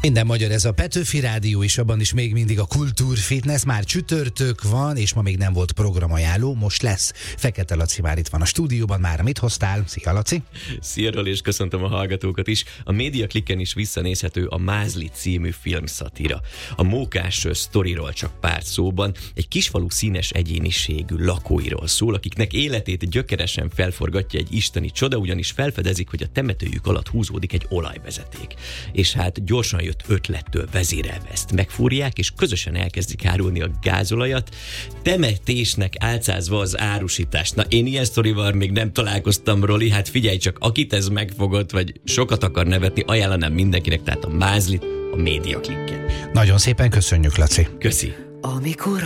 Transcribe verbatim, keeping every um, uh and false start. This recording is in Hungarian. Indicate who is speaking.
Speaker 1: Minden magyar, ez a Petőfi Rádió, és abban is még mindig a Kultúrfitness. Már csütörtök van, és ma még nem volt programajánló, most lesz. Fekete Laci már itt van a stúdióban. Már mit hoztál? Szia, Laci!
Speaker 2: Szia, Roli, és köszöntöm a hallgatókat is. A Média Klikken is visszanézhető a Mázli című filmszatira. A mókás sztoriról csak pár szóban egy kisfalu színes egyéniségű lakóiról szól, akiknek életét gyökeresen felforgatja egy isteni csoda, ugyanis felfedezik, hogy a temetőjük alatt húzódik egy olajvezeték. És hát gyorsan jött ötlettől vezérelve ezt megfúrják, és közösen elkezdik árulni a gázolajat, temetésnek álcázva az árusítást. Na, én ilyen sztorival még nem találkoztam, Roli, hát figyelj csak, akit ez megfogott, vagy sokat akar nevetni, ajánlanám mindenkinek, tehát a Mázlit, a Média Klikken.
Speaker 1: Nagyon szépen köszönjük, Laci!
Speaker 2: Köszi!
Speaker 3: Amikor